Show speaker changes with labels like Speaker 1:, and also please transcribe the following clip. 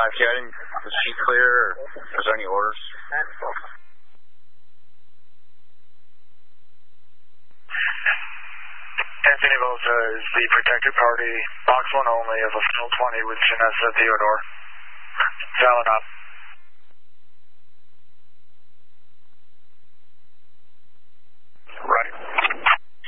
Speaker 1: 5K, I didn't, was she clear, or was there any orders?
Speaker 2: 10 Volta is the protected party, box 1 only of a full 20 with Janessa Theodore. Valid up.